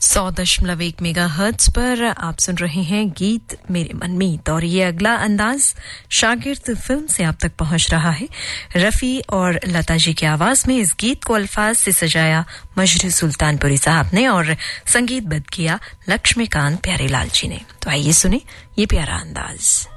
100.1 megahertz पर आप सुन रहे हैं गीत मेरे मनमीत और ये अगला अंदाज शागिर्द फिल्म से आप तक पहुंच रहा है। रफी और लता जी की आवाज में इस गीत को अल्फाज से सजाया मजरू सुल्तानपुरी साहब ने और संगीतबद्ध किया लक्ष्मीकांत प्यारेलाल जी ने। तो आइए सुने ये प्यारा अंदाज।